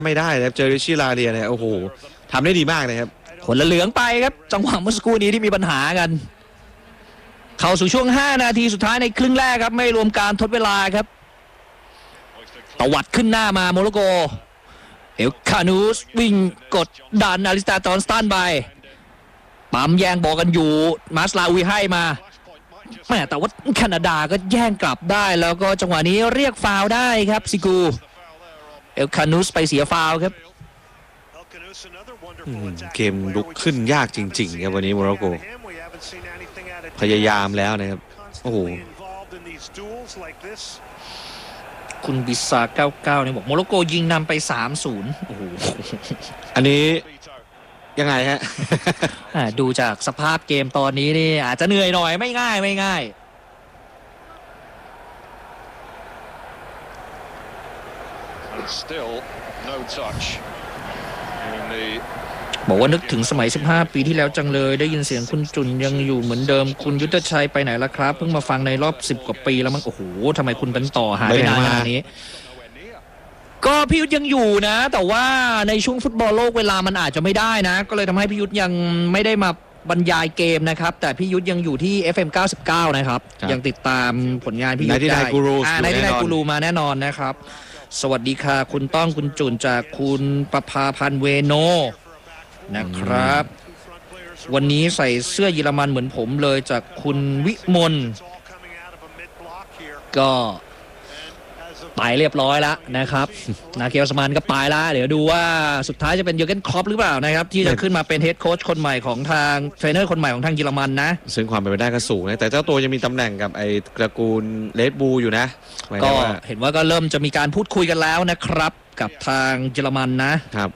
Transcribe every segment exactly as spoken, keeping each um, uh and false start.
ไม่ได้นะครับเจอริชิลาเรียเนี่ยโอ้โหทำได้ดีมากนะครับคนละเหลืองไปครับจังหวะเมื่อสักครู่นี้ที่มีปัญหากันเข้าสู่ช่วงห้านาทีสุดท้ายในครึ่งแรกครับไม่รวมการทดเวลาครับตวัดขึ้นหน้ามาโมร็อกโกเฮลคานูสวิ่งกดดันอาริสตาจอนสตันไปปั๊มแย่งบอลกันอยู่มาสลาวีให้มาแม่แต่ว่าแคนาดาก็แย่งกลับได้แล้วก็จังหวะนี้เรียกฟาวล์ได้ครับซิกูเอลคานูสไปเสียฟาวล์ครับเกมลุกขึ้นยากจริงๆครับวันนี้โมร็อกโกพยายามแล้วนะครับโอ้โหคุณบิซาเก้าสิบเก้าเนี่ยบอกโมร็อกโกยิงนำไป สามศูนย์ โอ้โหอันนี้ยังไงฮะดูจากสภาพเกมตอนนี้นี่อาจจะเหนื่อยหน่อยไม่ง่ายไม่ง่ายบอกว่านึกถึงสมัยสิบห้าปีที่แล้วจังเลยได้ยินเสียงคุณจุนยังอยู่เหมือนเดิมคุณยุทธชัยไปไหนล่ะครับเพิ่งมาฟังในรอบสิบกว่าปีแล้วมั้งโอ้โหทำไมคุณเป็นต่อหายไปนานขนาดนี้ก็พี่ยุทธยังอยู่นะแต่ว่าในช่วงฟุตบอลโลกเวลามันอาจจะไม่ได้นะก็เลยทำให้พี่ยุทธยังไม่ได้มาบรรยายเกมนะครับแต่พี่ยุทธยังอยู่ที่ เอฟ เอ็ม เก้าสิบเก้านะครับยังติดตามผลงานพี่ยุทธได้ในที่ไหนกูรูมาแน่นอนนะครับสวัสดีค่ะคุณต้องคุณจุนจากคุณประภาพันธ์เวโนนะครับวันนี้ใส่เสื้อเยอรมันเหมือนผมเลยจากคุณวิมลก็ไปเรียบร้อยแล้วนะครับนาเกลสมานก็ไปแล้วเดี๋ยวดูว่าสุดท้ายจะเป็นเยอร์เกนคล็อปหรือเปล่านะครับที่จะขึ้นมาเป็นเฮดโค้ชคนใหม่ของทางเทรนเนอร์คนใหม่ของทางเยอรมันนะซึ่งความเป็นไปได้ก็สูงนะแต่เจ้าตัวยังมีตำแหน่งกับไอ้ตระกูลเลดบูอยู่นะก็เห็นว่าก็เริ่มจะมีการพูดคุยกันแล้วนะครับกับทางเยอรมันนะครับ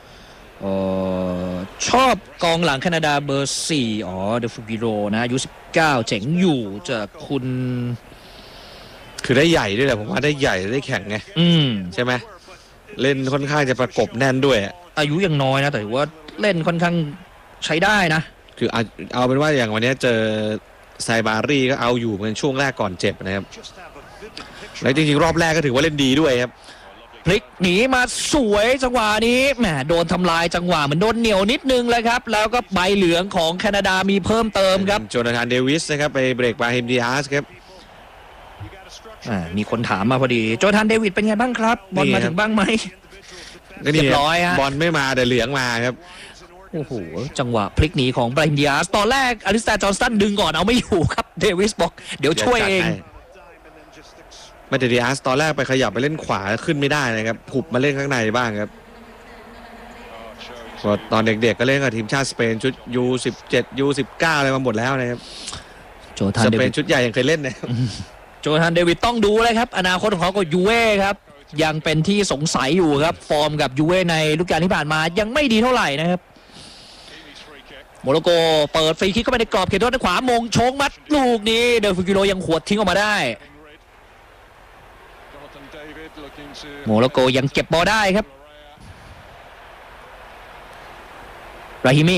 ชอบกองหลังแคนาดาเบอร์สี่อ๋อเดฟูกิโรนะอายุสิบเก้าเจ๋งอยู่จากคุณคือได้ใหญ่ด้วยแหละผมว่าได้ใหญ่ได้แข็งไงใช่ไหมเล่นค่อนข้างจะประกบแน่นด้วยอายุยังน้อยนะแต่ว่าเล่นค่อนข้างใช้ได้นะคือเอาเอาเป็นว่าอย่างวันนี้เจอไซบารีก็เอาอยู่เหมือนช่วงแรกก่อนเจ็บนะครับแล้วจริงๆรอบแรกก็ถือว่าเล่นดีด้วยครับพลิกหนีมาสวยจังหวะนี้แหมโดนทำลายจังหวะเหมือนโดนเหนียวนิดนึงเลยครับแล้วก็ใบเหลืองของแคนาดามีเพิ่มเติมครับโจนาธานเดวิสนะครับไปเบรกบาฮิมดิอาสครับมีคนถามมาพอดีโจนาธานเดวิดเป็นไงบ้างครับบอลมาถึงบ้างไหมเรียบร้อยฮะบอลไม่มาแต่เหลืองมาครับโอ้โหจังหวะพลิกหนีของบาฮิมดิอาสตอนแรกอาริสตาจอห์นสตันดึงก่อนเอาไม่อยู่ครับเดวิสบอกเดี๋ยวช่วยเองมาเดดิอาสตอนแรกไปขยับไปเล่นขวาขึ้นไม่ได้นะครับผุบมาเล่นข้างในบ้างครับตอนเด็กๆก็เล่นกับทีมชาติสเปนชุด ยู สิบเจ็ด ยู สิบเก้า อะไรมาหมดแล้วนะครับสเปนชุดใหญ่ยังเคยเล่นนะโจนาธานเดวิดต้องดูเลยครับอนาคตของเขาก็ยูเว่ครับยังเป็นที่สงสัยอยู่ครับฟอร์มกับยูเว่ในฤดูกาลที่ผ่านมายังไม่ดีเท่าไหร่นะครับโมร็อกโกเปิดฟรีคิกเข้าไปในกรอบเขตโทษด้านขวามงชงมัดลูกนี้เดลฟิกิโรยังขวดทิ้งออกมาได้โมร็อกโกยังเก็บบอลได้ครับราฮิมิ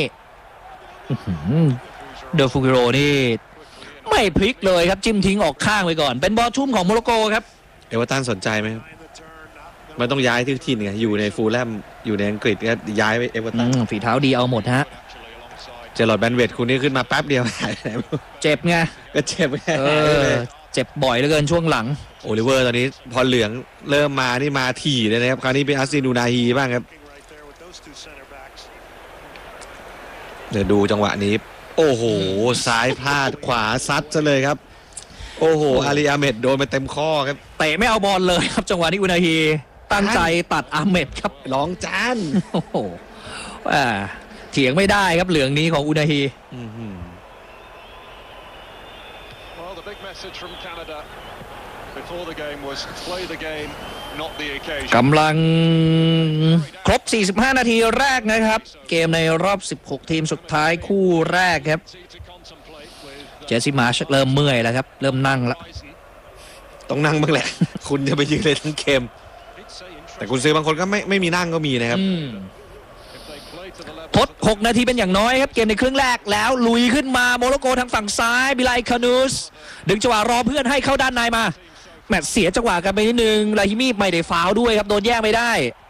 เดลฟิกิโรนี่ไม่พลิกเลยครับจิ้มทิ้งออกข้างไปก่อนเป็นบอลทุ่มของโมร็อกโกครับเอเวอร์ตันสนใจไหมมันต้องย้ายที่ที่เนี่ยอยู่ในฟูลแลมอยู่ในอังกฤษก็ย้ายไปเอเวอร์ตันฝีเท้าดีเอาหมดฮะเจอร์ลอดแบนเวตคุณนี่ขึ้นมาแป๊บเดียวเจ็บไงก็เจ็บไงเจ็บบ่อยเหลือเกินช่วงหลังโอลิเวอร์ตอนนี้พอเหลืองเริ่มมานี่มาถี่เลยนะครับคราวนี้เป็นอัสซินูนาฮีบ้างครับเดี๋ยวดูจังหวะนี้โอ้โหซ้ายพลาดขวาซัดซะเลยครับโอ้โหอาลีอาเมดโดนไปเต็มข้อครับเตะไม่เอาบอลเลยครับจังหวะนี้อุนาฮีตั้งใจตัดอาเมดครับร้องจานโอ้โหเถียงไม่ได้ครับเหลืองนี้ของอุนาฮีกำลังครบสี่สิบห้านาทีแรกนะครับเกมในรอบสิบหกทีมสุดท้ายคู่แรกครับเจสซี่มาร์ชเริ่มเมื่อยแล้วครับเริ่มนั่งแล้วต้องนั่งบ้างแหละคุณจะไปยืนเลยทั้งเกมแต่คุณซื้อบางคนก็ไม่ไม่มีนั่งก็มีนะครับทดหกนาทีเป็นอย่างน้อยครับเกมในครึ่งแรกแล้วลุยขึ้นมาโมร็อกโกทางฝั่งซ้ายบิไลคานูสดึงจังหวะรอเพื่อนให้เข้าด้านในมาแมตช์เสียจังหวะกันไปนิดนึงลาฮิมีไม่ได้ฟาวล์ด้วยครับโดนแย่งไม่ได้